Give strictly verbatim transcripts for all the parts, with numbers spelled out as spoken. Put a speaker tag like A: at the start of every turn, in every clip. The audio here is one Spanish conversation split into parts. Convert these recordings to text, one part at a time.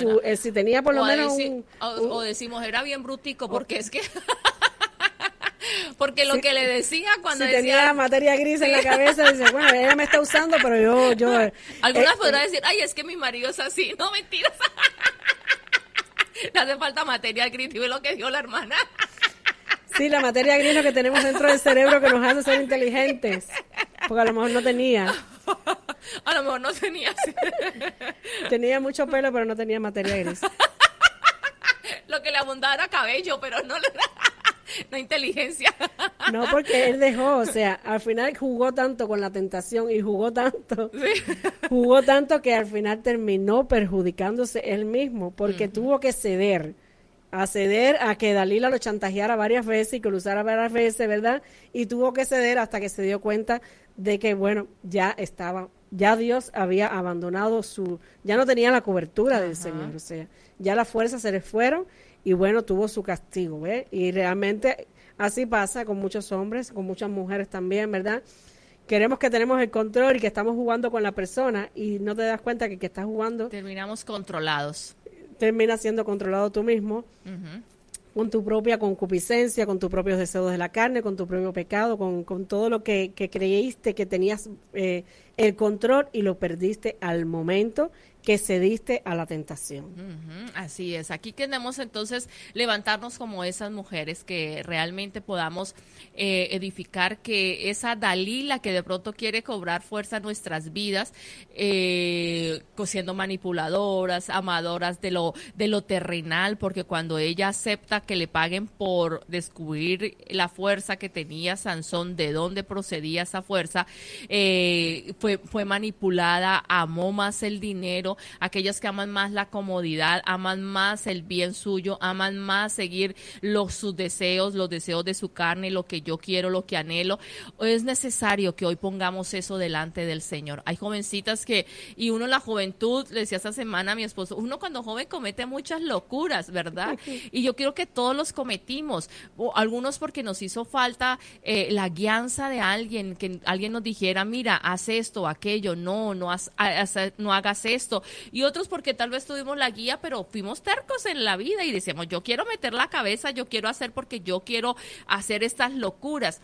A: su, eh, si tenía por lo
B: o
A: menos
B: deci-
A: un,
B: o,
A: un-
B: o decimos, era bien brutico, porque es que... Porque lo
A: Sí,
B: que le decía cuando
A: si
B: decía...
A: tenía materia gris en la cabeza, dice, bueno, ella me está usando, pero yo, yo... eh,
B: Algunas
A: eh,
B: podrán decir, ay, es que mi marido es así. No, mentiras. Le hace falta material crítico, es lo que dijo la hermana.
A: Sí, la materia gris es lo que tenemos dentro del cerebro que nos hace ser inteligentes, porque a lo mejor no tenía.
B: A lo mejor no tenía
A: Tenía mucho pelo, pero no tenía materia gris.
B: lo que le abundaba era cabello, pero no le no inteligencia.
A: No, porque él dejó, o sea, al final jugó tanto con la tentación y jugó tanto,
B: Sí.
A: jugó tanto que al final terminó perjudicándose él mismo, porque uh-huh. tuvo que ceder, a ceder a que Dalila lo chantajeara varias veces y que lo usara varias veces, ¿verdad? Y tuvo que ceder hasta que se dio cuenta de que, bueno, ya estaba, ya Dios había abandonado su, ya no tenía la cobertura uh-huh. del Señor, o sea, ya las fuerzas se le fueron. Y bueno, tuvo su castigo, ¿ves? Y realmente así pasa con muchos hombres, con muchas mujeres también, ¿verdad? Queremos que tenemos el control y que estamos jugando con la persona y no te das cuenta que el que estás jugando...
B: Terminamos controlados.
A: Termina siendo controlado tú mismo,
B: Uh-huh.
A: con tu propia concupiscencia, con tus propios deseos de la carne, con tu propio pecado, con, con todo lo que, que creíste que tenías eh, el control y lo perdiste al momento que cediste a la tentación.
B: Uh-huh, así es. Aquí queremos entonces levantarnos como esas mujeres que realmente podamos eh, edificar que esa Dalila que de pronto quiere cobrar fuerza en nuestras vidas, eh, siendo manipuladoras, amadoras de lo de lo terrenal, porque cuando ella acepta que le paguen por descubrir la fuerza que tenía Sansón, de dónde procedía esa fuerza, eh, fue fue manipulada, amó más el dinero. Aquellas que aman más la comodidad, aman más el bien suyo, aman más seguir los, sus deseos, los deseos de su carne, lo que yo quiero, lo que anhelo. Es necesario que hoy pongamos eso delante del Señor. Hay jovencitas que, y uno en la juventud, le decía esta semana a mi esposo, uno cuando joven comete muchas locuras, ¿verdad? Y yo quiero que todos los cometimos, o algunos porque nos hizo falta eh, la guianza de alguien, que alguien nos dijera, mira, haz esto, aquello, no, no, haz, haz, no hagas esto. Y otros porque tal vez tuvimos la guía, pero fuimos tercos en la vida y decíamos, yo quiero meter la cabeza, yo quiero hacer porque yo quiero hacer estas locuras.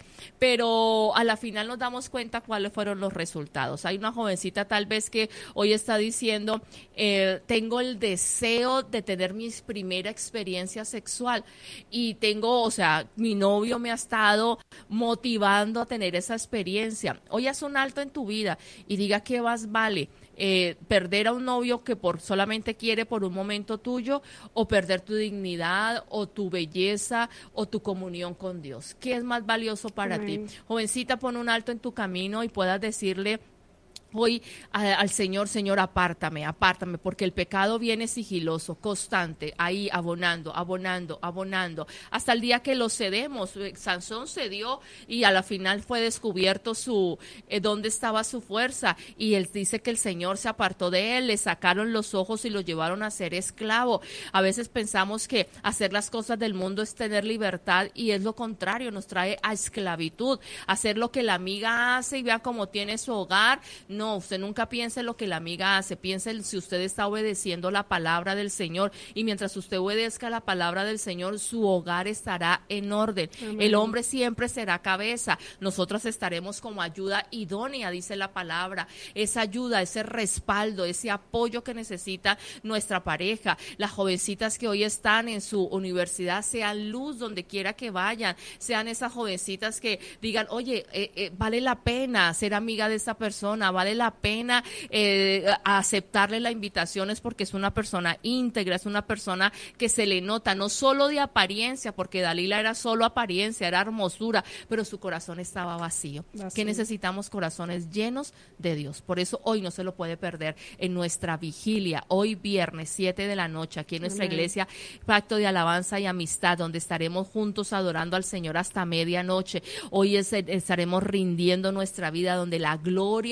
B: Pero a la final nos damos cuenta cuáles fueron los resultados. Hay una jovencita tal vez que hoy está diciendo, eh, tengo el deseo de tener mi primera experiencia sexual y tengo, o sea, mi novio me ha estado motivando a tener esa experiencia. Hoy haz un alto en tu vida y diga qué más vale. Eh, perder a un novio que por solamente quiere por un momento tuyo, o perder tu dignidad o tu belleza o tu comunión con Dios. ¿Qué es más valioso para Amén. Ti? Jovencita, pon un alto en tu camino y puedas decirle hoy a, al Señor, Señor, apártame, apártame, porque el pecado viene sigiloso, constante, ahí abonando, abonando, abonando, hasta el día que lo cedemos. Sansón cedió y a la final fue descubierto su eh, dónde estaba su fuerza, y él dice que el Señor se apartó de él, le sacaron los ojos y lo llevaron a ser esclavo. A veces pensamos que hacer las cosas del mundo es tener libertad, y es lo contrario, nos trae a esclavitud. Hacer lo que la amiga hace y vea cómo tiene su hogar. No, usted nunca piense en lo que la amiga hace, piense en si usted está obedeciendo la palabra del Señor, y mientras usted obedezca la palabra del Señor, su hogar estará en orden. Amén. El hombre siempre será cabeza, nosotros estaremos como ayuda idónea, dice la palabra, esa ayuda, ese respaldo, ese apoyo que necesita nuestra pareja. Las jovencitas que hoy están en su universidad, sean luz donde quiera que vayan, sean esas jovencitas que digan, oye, eh, eh, vale la pena ser amiga de esta persona, vale la pena eh, aceptarle la invitación, es porque es una persona íntegra, es una persona que se le nota, no solo de apariencia, porque Dalila era solo apariencia, era hermosura, pero su corazón estaba vacío. Vacío. Que necesitamos corazones llenos de Dios. Por eso hoy no se lo puede perder en nuestra vigilia, hoy viernes siete de la noche, aquí en nuestra Amén. Iglesia Pacto de Alabanza y Amistad, donde estaremos juntos adorando al Señor hasta medianoche. Hoy es, estaremos rindiendo nuestra vida, donde la gloria de Dios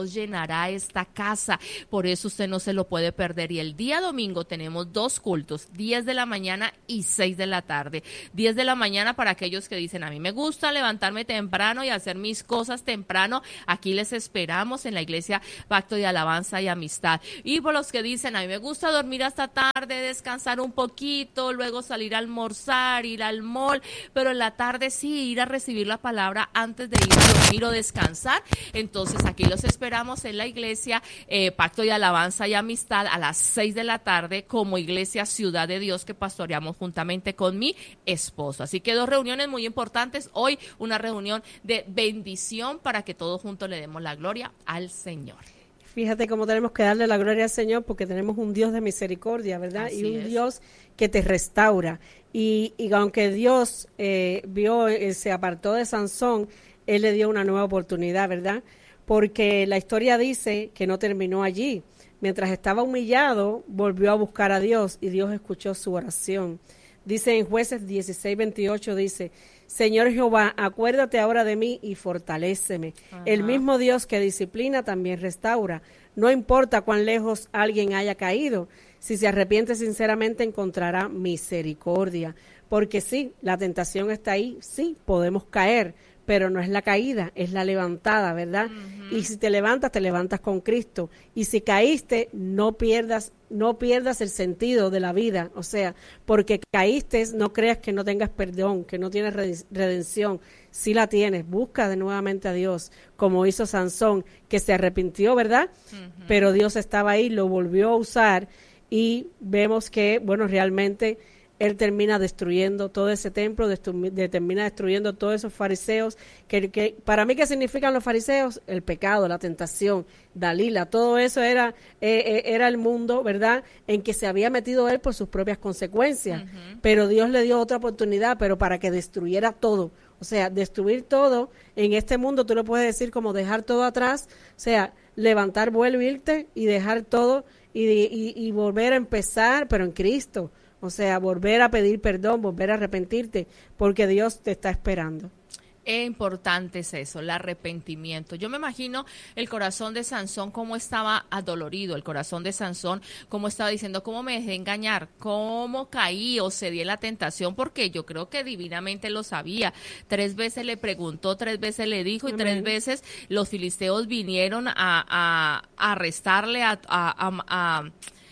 B: Dios llenará esta casa. Por eso usted no se lo puede perder. Y el día domingo tenemos dos cultos, diez de la mañana y seis de la tarde. diez de la mañana para aquellos que dicen, a mí me gusta levantarme temprano y hacer mis cosas temprano. Aquí les esperamos en la iglesia Pacto de Alabanza y Amistad. Y por los que dicen, a mí me gusta dormir hasta tarde, descansar un poquito, luego salir a almorzar, ir al mall, pero en la tarde sí ir a recibir la palabra antes de ir a dormir o descansar. Entonces aquí los esperamos en la iglesia eh, Pacto de Alabanza y Amistad a las seis de la tarde como iglesia Ciudad de Dios que pastoreamos juntamente con mi esposo. Así que dos reuniones muy importantes. Hoy una reunión de bendición para que todos juntos le demos la gloria al Señor.
A: Fíjate cómo tenemos que darle la gloria al Señor porque tenemos un Dios de misericordia, ¿verdad?
B: Así
A: y un
B: es.
A: Dios que te restaura. Y, y aunque Dios eh, vio, eh, se apartó de Sansón, Él le dio una nueva oportunidad, ¿verdad? Porque la historia dice que no terminó allí. Mientras estaba humillado, volvió a buscar a Dios y Dios escuchó su oración. Dice en Jueces dieciséis veintiocho, dice, Señor Jehová, acuérdate ahora de mí y fortaléceme. Ajá. El mismo Dios que disciplina también restaura. No importa cuán lejos alguien haya caído, si se arrepiente sinceramente encontrará misericordia. Porque sí, la tentación está ahí, sí, podemos caer, pero no es la caída, es la levantada, ¿verdad? Uh-huh. Y si te levantas, te levantas con Cristo. Y si caíste, no pierdas, no pierdas el sentido de la vida. O sea, porque caíste, no creas que no tengas perdón, que no tienes redención. Sí la tienes, busca de nuevamente a Dios, como hizo Sansón, que se arrepintió, ¿verdad? Uh-huh. Pero Dios estaba ahí, lo volvió a usar y vemos que, bueno, realmente Él termina destruyendo todo ese templo, destru- de, termina destruyendo todos esos fariseos. Que, que para mí, ¿qué significan los fariseos? El pecado, la tentación, Dalila, todo eso era, eh, eh, era el mundo, ¿verdad?, en que se había metido él por sus propias consecuencias. Uh-huh. Pero Dios le dio otra oportunidad, pero para que destruyera todo. O sea, destruir todo en este mundo, tú lo puedes decir como dejar todo atrás, o sea, levantar vuelo, irte y dejar todo y, y, y volver a empezar, pero en Cristo. O sea, volver a pedir perdón, volver a arrepentirte, porque Dios te está esperando.
B: Es importante es eso, el arrepentimiento. Yo me imagino el corazón de Sansón cómo estaba adolorido, el corazón de Sansón cómo estaba diciendo, cómo me dejé engañar, cómo caí o cedí a la tentación, porque yo creo que divinamente lo sabía. Tres veces le preguntó, tres veces le dijo y Amén. Tres veces los filisteos vinieron a, a, a arrestarle, a... a, a, a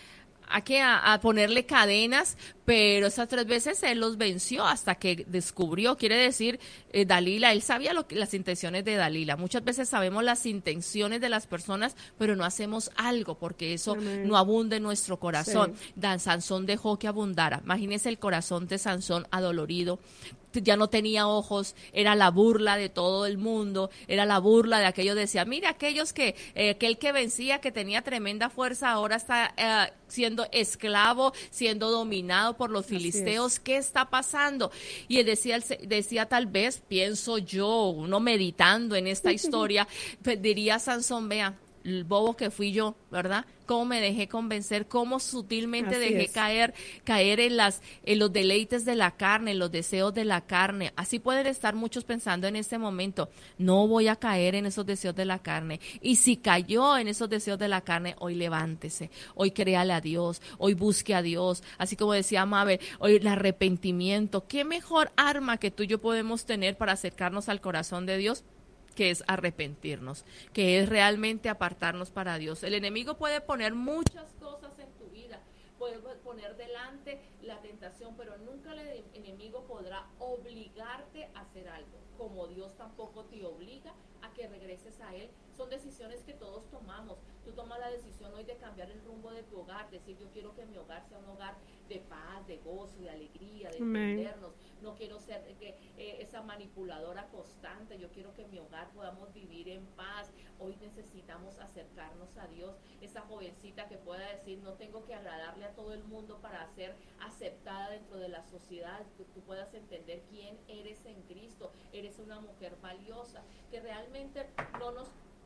B: a que a, a ponerle cadenas, pero esas tres veces él los venció hasta que descubrió, quiere decir, eh, Dalila, él sabía lo que, las intenciones de Dalila. Muchas veces sabemos las intenciones de las personas, pero no hacemos algo porque eso Amén. No abunda en nuestro corazón. Sí. Dan Sansón dejó que abundara. Imagínese el corazón de Sansón adolorido. Ya no tenía ojos, era la burla de todo el mundo, era la burla de aquellos, decía, mira, aquellos que, eh, aquel que vencía, que tenía tremenda fuerza, ahora está eh, siendo esclavo, siendo dominado por los filisteos, ¿qué está pasando? Y él decía, decía tal vez, pienso yo, uno meditando en esta historia, diría Sansón, vea, el bobo que fui yo, ¿verdad? Cómo me dejé convencer, cómo sutilmente Así dejé es. caer, caer en las, en los deleites de la carne, en los deseos de la carne. Así pueden estar muchos pensando en este momento, no voy a caer en esos deseos de la carne. Y si cayó en esos deseos de la carne, hoy levántese, hoy créale a Dios, hoy busque a Dios. Así como decía Mabel, hoy el arrepentimiento. ¿Qué mejor arma que tú y yo podemos tener para acercarnos al corazón de Dios? Que es arrepentirnos, que es realmente apartarnos para Dios. El enemigo puede poner muchas cosas en tu vida, puede poner delante la tentación, pero nunca el enemigo podrá obligarte a hacer algo, como Dios tampoco te obliga a que regreses a Él. Son decisiones que todos tomamos. Tú tomas la decisión hoy de cambiar el rumbo de tu hogar, decir yo quiero que mi hogar sea un hogar de paz, de gozo, de alegría, de entendernos. No quiero ser que, eh, esa manipuladora constante, yo quiero que en mi hogar podamos vivir en paz. Hoy necesitamos acercarnos a Dios, esa jovencita que pueda decir no tengo que agradarle a todo el mundo para ser aceptada dentro de la sociedad, que tú puedas entender quién eres en Cristo, eres una mujer valiosa, que realmente no nos...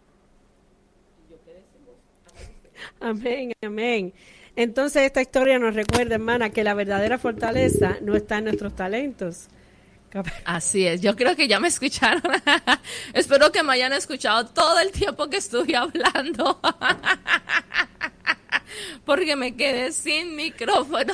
B: ¿Yo qué decimos?
A: Amén, amén. Entonces esta historia nos recuerda, hermana, que la verdadera fortaleza no está en nuestros talentos.
B: Así es, yo creo que ya me escucharon. Espero que me hayan escuchado todo el tiempo que estuve hablando. Porque me quedé sin micrófono.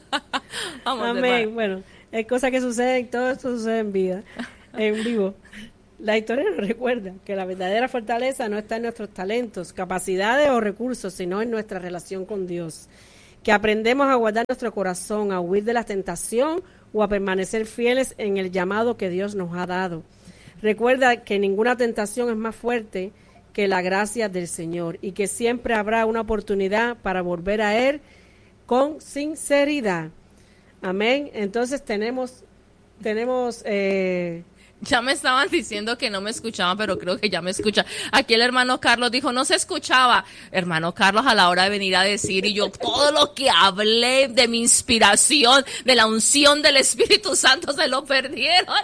B: Vamos.
A: Amén. Bueno, es cosa que sucede, todo esto sucede en vida, en vivo. La historia nos recuerda que la verdadera fortaleza no está en nuestros talentos, capacidades o recursos, sino en nuestra relación con Dios. Que aprendemos a guardar nuestro corazón, a huir de la tentación o a permanecer fieles en el llamado que Dios nos ha dado. Recuerda que ninguna tentación es más fuerte que la gracia del Señor y que siempre habrá una oportunidad para volver a Él con sinceridad. Amén. Entonces tenemos, tenemos... Eh,
B: Ya me estaban diciendo que no me escuchaban, pero creo que ya me escuchan. Aquí el hermano Carlos dijo, no se escuchaba. Hermano Carlos, a la hora de venir a decir, y yo todo lo que hablé de mi inspiración, de la unción del Espíritu Santo, se lo perdieron.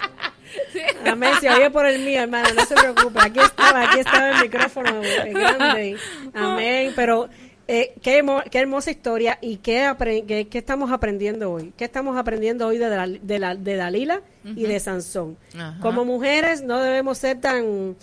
A: Sí. Amén, se oye por el mío, hermano, no se preocupe. Aquí estaba, aquí estaba el micrófono grande. Amén, pero... Eh, qué, qué hermosa historia y qué, apre, qué, qué estamos aprendiendo hoy. ¿Qué estamos aprendiendo hoy de, la, de, la, de Dalila uh-huh. y de Sansón? Uh-huh. Como mujeres no debemos ser tan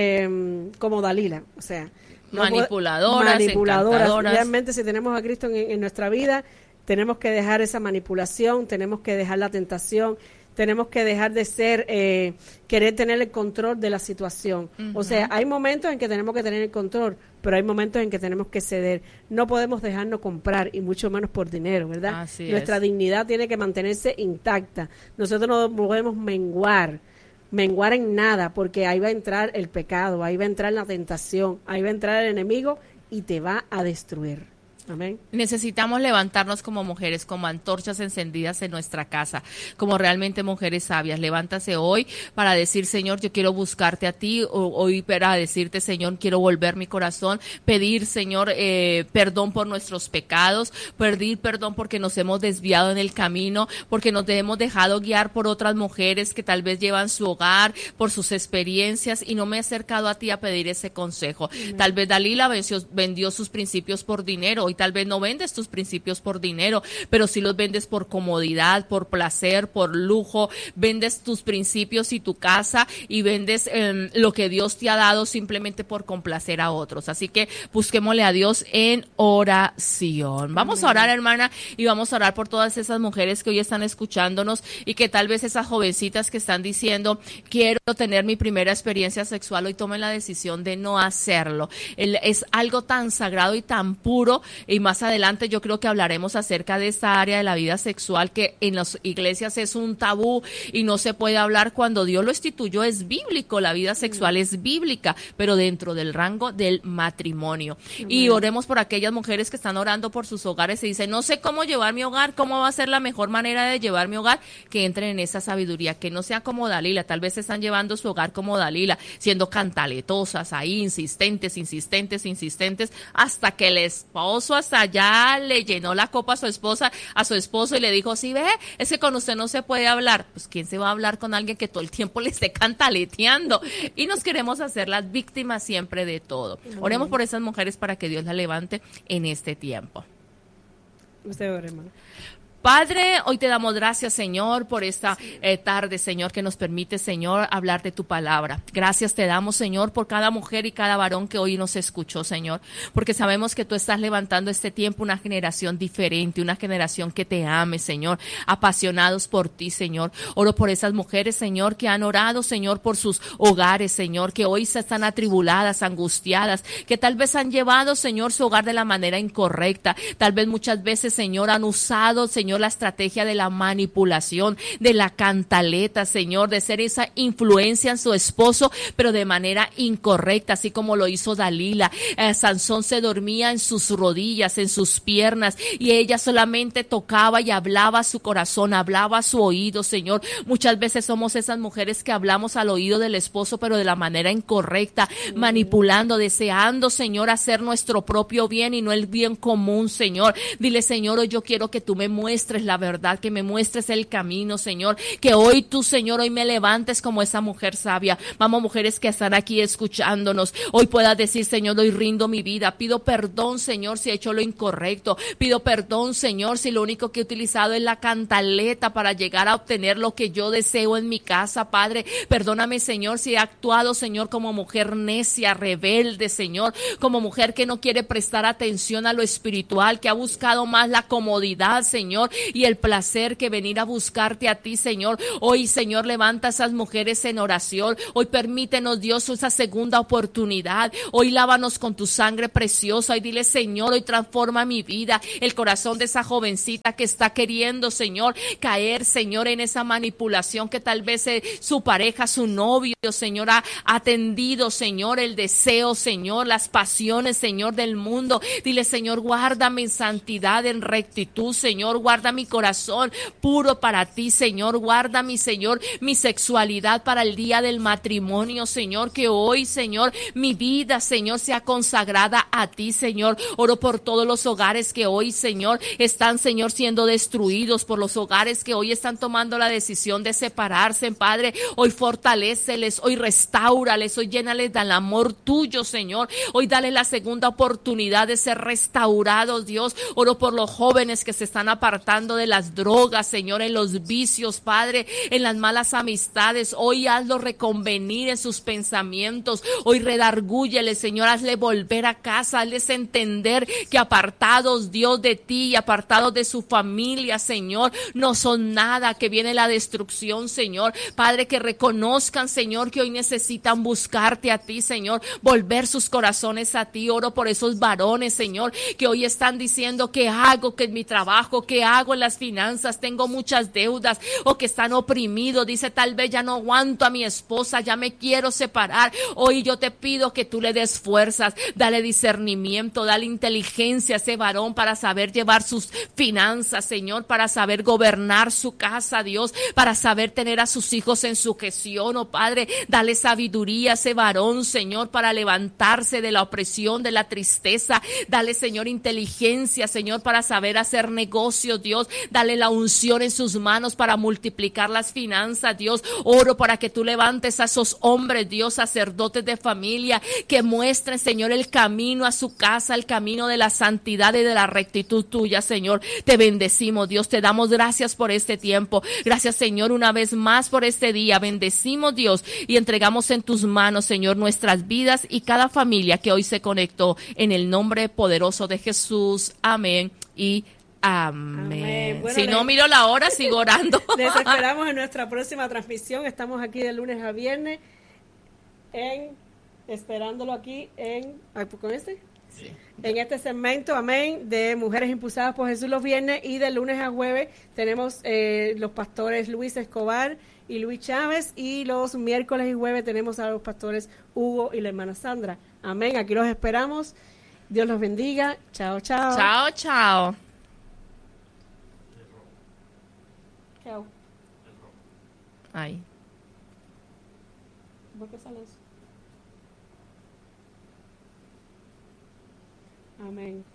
A: eh, como Dalila, o sea,
B: no manipuladoras,
A: manipuladoras. Realmente si tenemos a Cristo en, en nuestra vida, tenemos que dejar esa manipulación, tenemos que dejar la tentación, tenemos que dejar de ser, eh, querer tener el control de la situación. Uh-huh. O sea, hay momentos en que tenemos que tener el control, pero hay momentos en que tenemos que ceder. No podemos dejarnos comprar, y mucho menos por dinero, ¿verdad?
B: Así
A: Nuestra
B: es.
A: dignidad tiene que mantenerse intacta. Nosotros no podemos menguar, menguar en nada, porque ahí va a entrar el pecado, ahí va a entrar la tentación, ahí va a entrar el enemigo y te va a destruir. Amén.
B: Necesitamos levantarnos como mujeres, como antorchas encendidas en nuestra casa, como realmente mujeres sabias. Levántate hoy para decir, Señor, yo quiero buscarte a ti, o, hoy para decirte, Señor, quiero volver mi corazón, pedir, Señor, eh, perdón por nuestros pecados, pedir perdón porque nos hemos desviado en el camino, porque nos hemos dejado guiar por otras mujeres que tal vez llevan su hogar, por sus experiencias, y no me he acercado a ti a pedir ese consejo. Amén. Tal vez Dalila venció, vendió sus principios por dinero, y tal vez no vendes tus principios por dinero, pero sí los vendes por comodidad, por placer, por lujo. Vendes tus principios y tu casa, y vendes eh, lo que Dios te ha dado simplemente por complacer a otros. Así que busquémosle a Dios en oración. Vamos a orar, hermana, y vamos a orar por todas esas mujeres que hoy están escuchándonos, y que tal vez esas jovencitas que están diciendo, quiero tener mi primera experiencia sexual, hoy tomen la decisión de no hacerlo. El, es algo tan sagrado y tan puro. Y más adelante yo creo que hablaremos acerca de esta área de la vida sexual que en las iglesias es un tabú y no se puede hablar. Cuando Dios lo instituyó es bíblico, la vida sexual es bíblica, pero dentro del rango del matrimonio. Bueno. Y oremos por aquellas mujeres que están orando por sus hogares y dicen, no sé cómo llevar mi hogar, cómo va a ser la mejor manera de llevar mi hogar, que entren en esa sabiduría, que no sea como Dalila. Tal vez están llevando su hogar como Dalila, siendo cantaletosas ahí, insistentes, insistentes, insistentes, hasta que el esposo hasta allá le llenó la copa a su esposa, a su esposo, y le dijo, sí, ve, es que con usted no se puede hablar. Pues ¿quién se va a hablar con alguien que todo el tiempo le esté cantaleteando? Y nos queremos hacer las víctimas siempre de todo. Oremos por esas mujeres para que Dios las levante en este tiempo.
A: Usted ore, hermano.
B: Padre, hoy te damos gracias, Señor, por esta eh, tarde, Señor, que nos permite, Señor, hablar de tu palabra. Gracias te damos, Señor, por cada mujer y cada varón que hoy nos escuchó, Señor, porque sabemos que tú estás levantando este tiempo una generación diferente, una generación que te ame, Señor, apasionados por ti, Señor. Oro por esas mujeres, Señor, que han orado, Señor, por sus hogares, Señor, que hoy se están atribuladas, angustiadas, que tal vez han llevado, Señor, su hogar de la manera incorrecta. Tal vez muchas veces, Señor, han usado, Señor, la estrategia de la manipulación, de la cantaleta, Señor, de ser esa influencia en su esposo, pero de manera incorrecta, así como lo hizo Dalila. Eh, Sansón se dormía en sus rodillas, en sus piernas, y ella solamente tocaba y hablaba a su corazón, hablaba a su oído, Señor. Muchas veces somos esas mujeres que hablamos al oído del esposo, pero de la manera incorrecta, mm. manipulando, deseando, Señor, hacer nuestro propio bien y no el bien común, Señor. Dile, Señor, hoy yo quiero que tú me muestres muestres la verdad, que me muestres el camino, Señor, que hoy tú, Señor, hoy me levantes como esa mujer sabia. Vamos, mujeres que están aquí escuchándonos, hoy puedas decir, Señor, hoy rindo mi vida, pido perdón, Señor, si he hecho lo incorrecto, pido perdón, Señor, si lo único que he utilizado es la cantaleta para llegar a obtener lo que yo deseo en mi casa, Padre. Perdóname, Señor, si he actuado, Señor, como mujer necia, rebelde, Señor, como mujer que no quiere prestar atención a lo espiritual, que ha buscado más la comodidad, Señor, y el placer que venir a buscarte a ti, Señor. Hoy, Señor, levanta a esas mujeres en oración. Hoy permítenos, Dios, esa segunda oportunidad. Hoy lávanos con tu sangre preciosa y dile, Señor, hoy transforma mi vida. El corazón de esa jovencita que está queriendo, Señor, caer, Señor, en esa manipulación que tal vez eh, su pareja, su novio, Señor, ha atendido, Señor, el deseo, Señor, las pasiones, Señor, del mundo. Dile, Señor, guárdame en santidad, en rectitud, Señor, guarda mi corazón puro para ti, Señor, guarda mi, Señor, mi sexualidad para el día del matrimonio, Señor, que hoy, Señor, mi vida, Señor, sea consagrada a ti, Señor. Oro por todos los hogares que hoy, Señor, están, Señor, siendo destruidos, por los hogares que hoy están tomando la decisión de separarse, Padre. Hoy fortaléceles, hoy restáurales, hoy llénales del amor tuyo, Señor. Hoy dale la segunda oportunidad de ser restaurados, Dios. Oro por los jóvenes que se están apartando de las drogas, Señor, en los vicios, Padre, en las malas amistades. Hoy hazlo reconvenir en sus pensamientos. Hoy redargúyele, Señor, hazle volver a casa, hazles entender que apartados, Dios, de ti y apartados de su familia, Señor, no son nada, que viene la destrucción, Señor. Padre, que reconozcan, Señor, que hoy necesitan buscarte a ti, Señor, volver sus corazones a ti. Oro por esos varones, Señor, que hoy están diciendo, ¿qué hago que en mi trabajo? ¿Qué hago en las finanzas? Tengo muchas deudas, o que están oprimidos. Dice, tal vez ya no aguanto a mi esposa, ya me quiero separar. Hoy yo te pido que tú le des fuerzas, dale discernimiento, dale inteligencia a ese varón para saber llevar sus finanzas, Señor, para saber gobernar su casa, Dios, para saber tener a sus hijos en sujeción, oh Padre. Dale sabiduría a ese varón, Señor, para levantarse de la opresión, de la tristeza. Dale, Señor, inteligencia, Señor, para saber hacer negocios, Dios. Dale la unción en sus manos para multiplicar las finanzas, Dios. Oro para que tú levantes a esos hombres, Dios, sacerdotes de familia, que muestren, Señor, el camino a su casa, el camino de la santidad y de la rectitud tuya, Señor. Te bendecimos, Dios. Te damos gracias por este tiempo. Gracias, Señor, una vez más por este día. Bendecimos, Dios, y entregamos en tus manos, Señor, nuestras vidas y cada familia que hoy se conectó, en el nombre poderoso de Jesús. Amén y amén. Amén. Bueno, si les... no miro la hora, sigo orando.
A: Les esperamos en nuestra próxima transmisión. Estamos aquí de lunes a viernes, en esperándolo aquí en ¿con este? Sí. En este segmento, amén, de Mujeres Impulsadas por Jesús los viernes, y de lunes a jueves tenemos eh, los pastores Luis Escobar y Luis Chávez, y los miércoles y jueves tenemos a los pastores Hugo y la hermana Sandra. Amén, aquí los esperamos. Dios los bendiga. Chao, chao.
B: Chao, chao.
A: Chao.
B: Ay.
A: ¿Por qué sale eso? Amén.